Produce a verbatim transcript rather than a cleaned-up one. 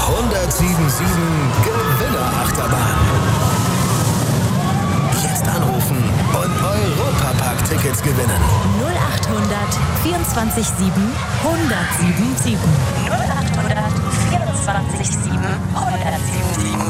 hundertsieben Gewinnerachterbahn. Jetzt anrufen und Europapark-Tickets gewinnen. null achthundert vierundzwanzig sieben hundertsieben sieben. null achthundert vierundzwanzig sieben hundertsieben.